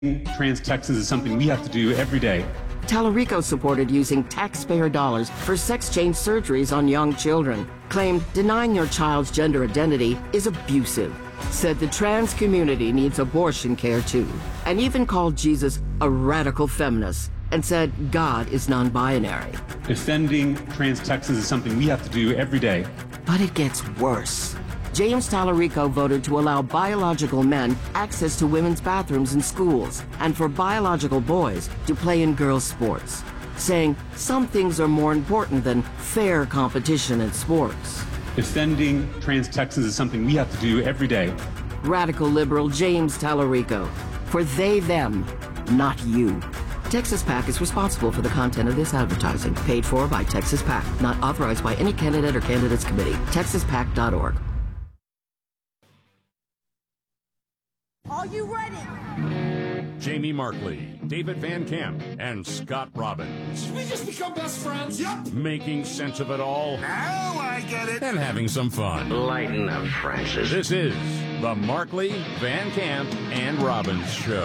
Trans Texas is something we have to do every day. Tallarico supported using taxpayer dollars for sex change surgeries on young children. Claimed denying your child's gender identity is abusive. Said the trans community needs abortion care too. And even called Jesus a radical feminist. And said God is non-binary. Defending Trans Texas is something we have to do every day. But it gets worse. James Tallarico voted to allow biological men access to women's bathrooms in schools and for biological boys to play in girls' sports, saying some things are more important than fair competition in sports. Defending Trans Texas is something we have to do every day. Radical liberal James Tallarico. For they, them, not you. Texas PAC is responsible for the content of this advertising, paid for by Texas PAC, not authorized by any candidate or candidates committee. TexasPAC.org. Are you ready? Jamie Markley, David Van Camp, and Scott Robbins. Did we just become best friends? Yep. Making sense of it all. Now I get it. And having some fun. Lighten up, Francis. This is the Markley, Van Camp, and Robbins Show.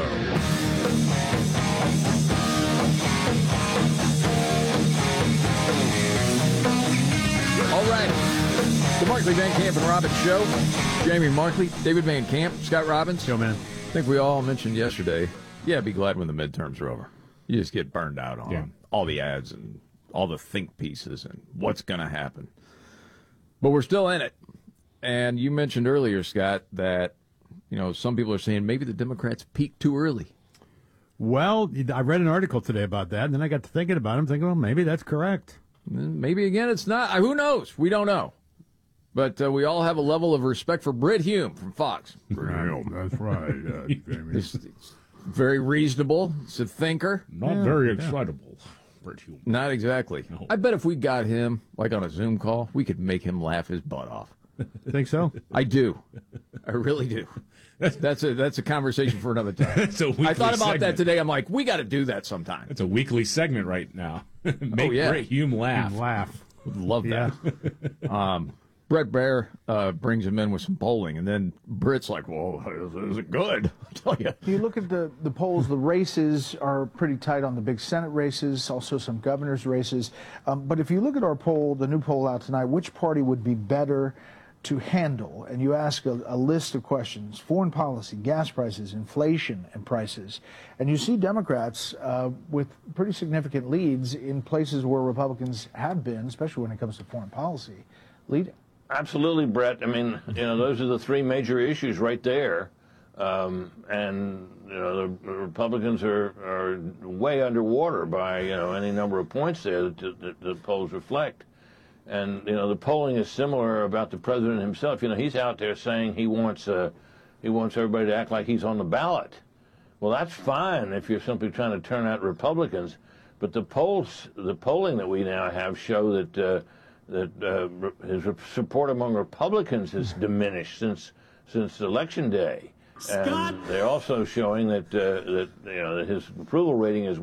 All right. The Markley, Van Camp, and Robbins Show. Jamie Markley, David Van Camp, Scott Robbins. Yo, man. I think we all mentioned yesterday, be glad when the midterms are over. You just get burned out on all the ads and all the think pieces and what's going to happen. But we're still in it. And you mentioned earlier, Scott, that, some people are saying maybe the Democrats peaked too early. Well, I read an article today about that, and then I got to thinking about it. Thinking, well, maybe that's correct. Maybe, again, it's not. Who knows? We don't know. But we all have a level of respect for Brit Hume from Fox. That's right. He's very reasonable. He's a thinker. Not very excitable, Brit Hume. Not exactly. No. I bet if we got him, like on a Zoom call, we could make him laugh his butt off. Think so? I do. I really do. That's a conversation for another time. I thought about that today. I'm like, we got to do that sometime. It's a weekly segment right now. Make Brit Hume laugh. Would love that. Brett Baer brings him in with some polling, and then Britt's like, well, is it good? I'll tell you. You look at the polls, the races are pretty tight on the big Senate races, also some governor's races. But if you look at our poll, the new poll out tonight, which party would be better to handle? And you ask a list of questions: foreign policy, gas prices, inflation, and prices. And you see Democrats with pretty significant leads in places where Republicans have been, especially when it comes to foreign policy, leading. Absolutely, Brett. I mean, those are the three major issues right there. And, the Republicans are way underwater by, any number of points there that the polls reflect. And, the polling is similar about the president himself. He's out there saying he wants everybody to act like he's on the ballot. Well, that's fine if you're simply trying to turn out Republicans. But the polling that we now have show that his support among Republicans has diminished since Election Day. Scott? And they're also showing that his approval rating is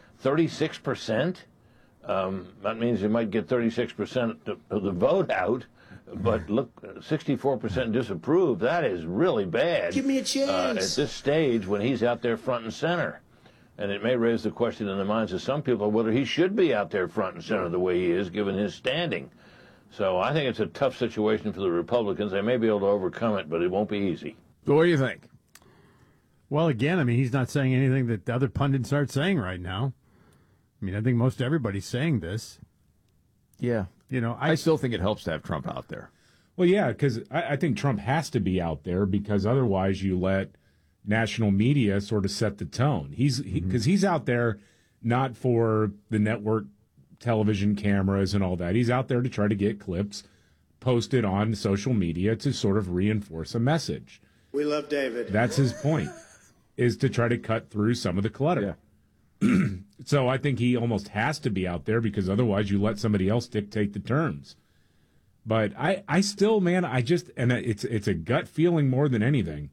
36%. That means he might get 36% of the vote out, but look, 64% disapprove. That is really bad. Give me a chance. At this stage when he's out there front and center. And it may raise the question in the minds of some people whether he should be out there front and center the way he is, given his standing. So I think it's a tough situation for the Republicans. They may be able to overcome it, but it won't be easy. So what do you think? Well, again, he's not saying anything that the other pundits aren't saying right now. I think most everybody's saying this. Yeah. I still think it helps to have Trump out there. Well, yeah, because I think Trump has to be out there because otherwise you let national media sort of set the tone. Because he's out there not for the network television cameras and all that. He's out there to try to get clips posted on social media to sort of reinforce a message. We love David. That's his point, is to try to cut through some of the clutter. Yeah. So I think he almost has to be out there because otherwise you let somebody else dictate the terms. But I still, man, it's a gut feeling more than anything.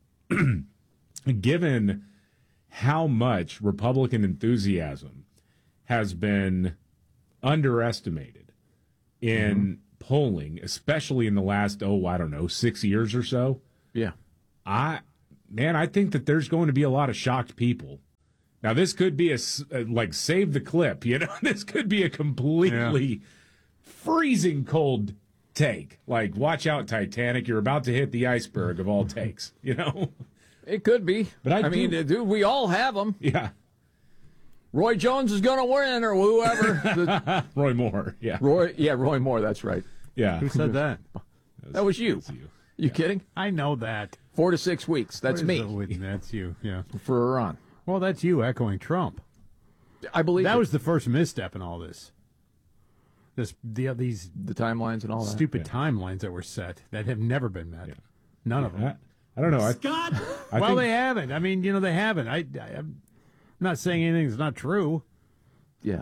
Given how much Republican enthusiasm has been underestimated in polling, especially in the last, 6 years or so. Yeah. I think that there's going to be a lot of shocked people Now, this could be like save the clip, you know? This could be a completely freezing cold take. Like, watch out, Titanic. You're about to hit the iceberg of all takes, you know? It could be. But I mean, dude, we all have them. Yeah. Roy Jones is going to win, or whoever. Roy Moore, yeah. Roy Moore, that's right. Yeah. Who said that? That was you. You kidding? I know that. 4 to 6 weeks. That's me. That's you, yeah. For Iran. Well, that's you echoing Trump. I believe that was the first misstep in all this. These the timelines and all that. Stupid timelines that were set that have never been met. None of them. I don't know. Scott? They haven't. I mean, they haven't. I'm not saying anything that's not true. Yeah.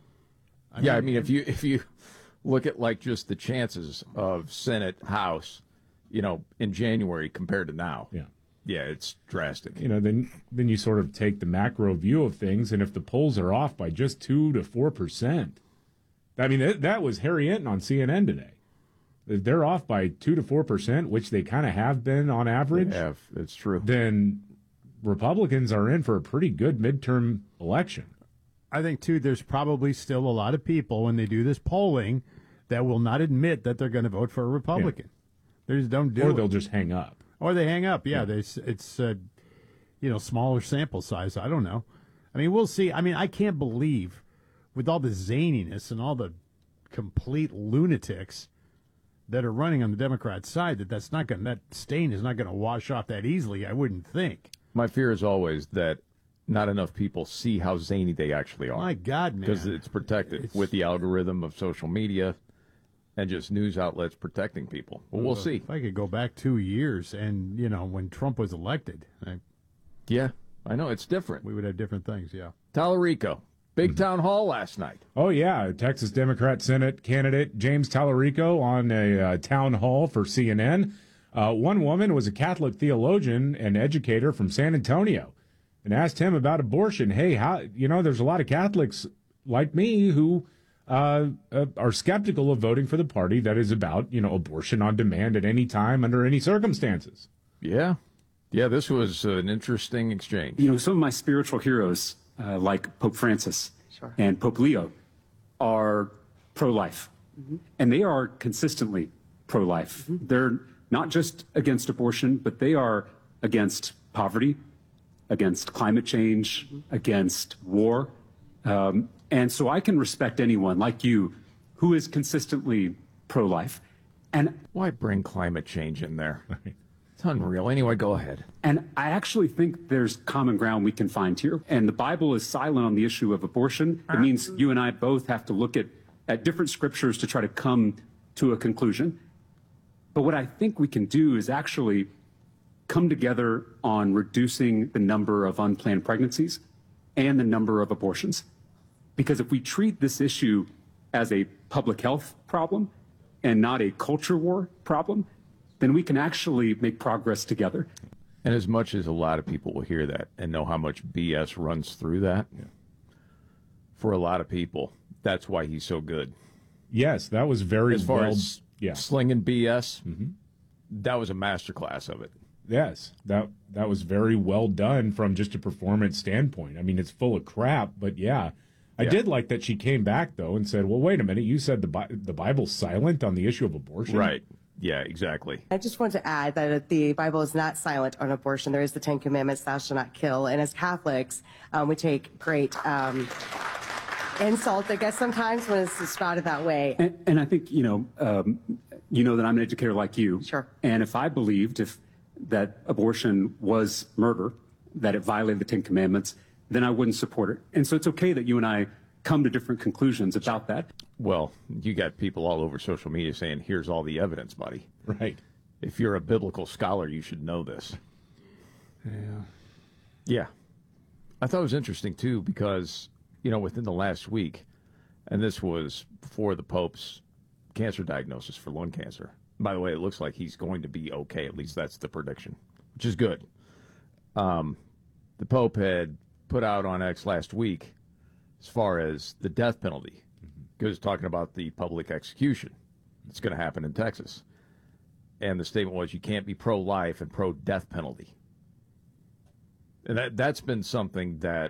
I mean, if you look at like just the chances of Senate, House, in January compared to now. Yeah, it's drastic. Then you sort of take the macro view of things, and if the polls are off by just 2 to 4%, I mean, that was Harry Enton on CNN today. If they're off by 2 to 4%, which they kind of have been on average, it's true. Then Republicans are in for a pretty good midterm election. I think, too, there's probably still a lot of people when they do this polling that will not admit that they're going to vote for a Republican. They just don't do it. Or they'll just hang up. Or they hang up. Yeah, it's smaller sample size. I don't know. I mean, we'll see. I mean, I can't believe with all the zaniness and all the complete lunatics that are running on the Democrat side that stain is not going to wash off that easily. I wouldn't think. My fear is always that not enough people see how zany they actually are. My God, man. Because it's protected with the algorithm of social media and just news outlets protecting people. Well, we'll see. If I could go back 2 years and, when Trump was elected. Yeah, I know. It's different. We would have different things, yeah. Tallarico. Big town hall last night. Oh, yeah. Texas Democrat Senate candidate James Tallarico on a town hall for CNN. One woman was a Catholic theologian and educator from San Antonio and asked him about abortion. Hey, there's a lot of Catholics like me who are skeptical of voting for the party that is about, abortion on demand at any time under any circumstances. Yeah. Yeah, this was an interesting exchange. Some of my spiritual heroes, like Pope Francis and Pope Leo, are pro-life. Mm-hmm. And they are consistently pro-life. Mm-hmm. They're not just against abortion, but they are against poverty, against climate change, against war. And so I can respect anyone like you who is consistently pro-life. And why bring climate change in there? It's unreal. Anyway, go ahead. And I actually think there's common ground we can find here. And the Bible is silent on the issue of abortion. It means you and I both have to look at different scriptures to try to come to a conclusion. But what I think we can do is actually come together on reducing the number of unplanned pregnancies and the number of abortions. Because if we treat this issue as a public health problem and not a culture war problem, then we can actually make progress together. And as much as a lot of people will hear that and know how much BS runs through that, for a lot of people, that's why he's so good. Yes, that was very as far as slinging BS. Mm-hmm. That was a masterclass of it. Yes, that was very well done from just a performance standpoint. I mean, it's full of crap, but I did like that she came back though and said, "Well, wait a minute, you said the Bible's silent on the issue of abortion." Right. Yeah, exactly. I just want to add that the Bible is not silent on abortion. There is the 10 Commandments, thou shalt not kill. And as Catholics, we take great insult, I guess, sometimes when it's spouted that way. And I think, that I'm an educator like you. Sure. And if I believed that abortion was murder, that it violated the 10 Commandments, then I wouldn't support it. And so it's okay that you and I come to different conclusions about that. Well, you got people all over social media saying, here's all the evidence, buddy. Right. If you're a biblical scholar, you should know this. Yeah. Yeah. I thought it was interesting, too, because, within the last week, and this was before the Pope's cancer diagnosis for lung cancer. By the way, it looks like he's going to be okay. At least that's the prediction, which is good. The Pope had put out on X last week as far as the death penalty. He was talking about the public execution that's going to happen in Texas. And the statement was you can't be pro-life and pro-death penalty. And that's been something that